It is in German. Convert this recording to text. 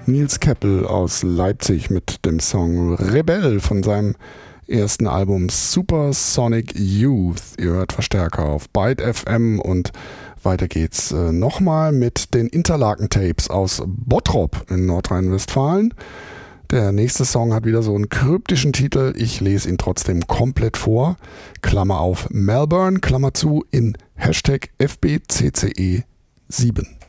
Nils Keppel aus Leipzig mit dem Song Rebell von seinem ersten Album Supersonic Youth. Ihr hört Verstärker auf Byte FM und weiter geht's nochmal mit den Interlaken-Tapes aus Bottrop in Nordrhein-Westfalen. Der nächste Song hat wieder so einen kryptischen Titel. Ich lese ihn trotzdem komplett vor. Klammer auf Melbourne, Klammer zu, in Hashtag FBCCE7.